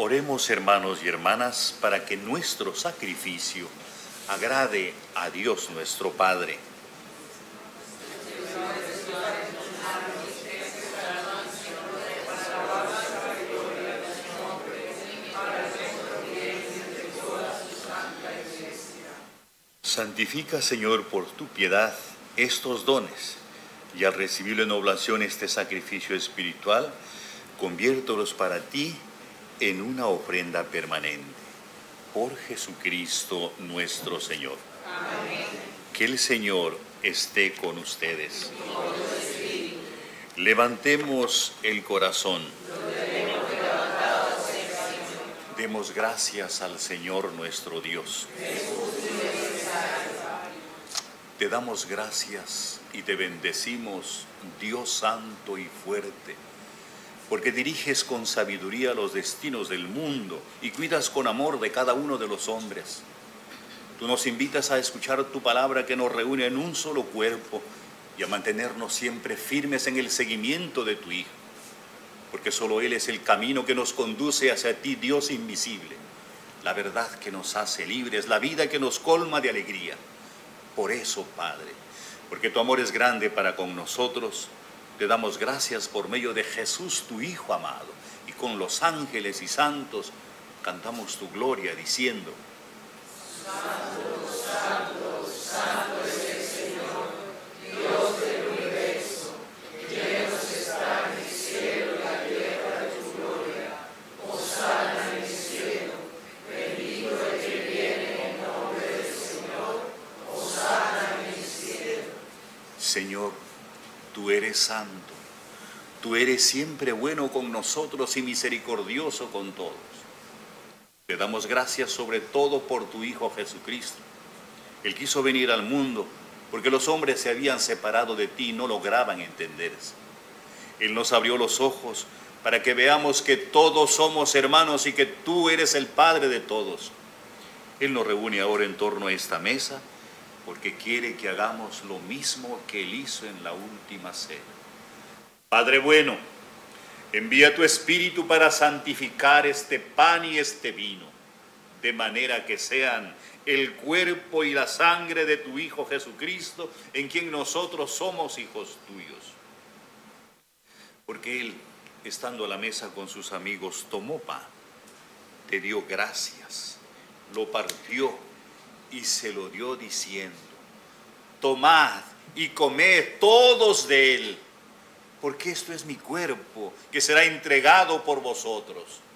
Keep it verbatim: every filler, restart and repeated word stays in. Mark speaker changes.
Speaker 1: Oremos, hermanos y hermanas, para que nuestro sacrificio agrade a Dios nuestro Padre. Santifica, Señor, por tu piedad estos dones, y al recibirlo en oblación este sacrificio espiritual, conviértelos para ti en una ofrenda permanente. Por Jesucristo nuestro Señor. Amén. Que el Señor esté con ustedes. Levantemos el corazón. Demos gracias al Señor nuestro Dios. Te damos gracias y te bendecimos, Dios santo y fuerte, porque diriges con sabiduría los destinos del mundo y cuidas con amor de cada uno de los hombres. Tú nos invitas a escuchar tu palabra que nos reúne en un solo cuerpo y a mantenernos siempre firmes en el seguimiento de tu Hijo, porque solo Él es el camino que nos conduce hacia ti, Dios invisible, la verdad que nos hace libres, la vida que nos colma de alegría. Por eso, Padre, porque tu amor es grande para con nosotros, te damos gracias por medio de Jesús, tu Hijo amado, y con los ángeles y santos cantamos tu gloria diciendo: Santo, santo, santo es el Señor, Dios del universo, llenos están el cielo y la tierra de tu gloria. Hosana en el cielo, bendito el que viene en nombre del Señor. Hosana en el cielo. Señor, tú eres santo, tú eres siempre bueno con nosotros y misericordioso con todos. Te damos gracias sobre todo por tu Hijo Jesucristo. Él quiso venir al mundo porque los hombres se habían separado de ti y no lograban entenderse. Él nos abrió los ojos para que veamos que todos somos hermanos y que tú eres el Padre de todos. Él nos reúne ahora en torno a esta mesa porque quiere que hagamos lo mismo que Él hizo en la última cena. Padre bueno, envía tu Espíritu para santificar este pan y este vino, de manera que sean el cuerpo y la sangre de tu Hijo Jesucristo, en quien nosotros somos hijos tuyos. Porque Él, estando a la mesa con sus amigos, tomó pan, te dio gracias, lo partió y se lo dio diciendo: tomad y comed todos de él, porque esto es mi cuerpo, que será entregado por vosotros.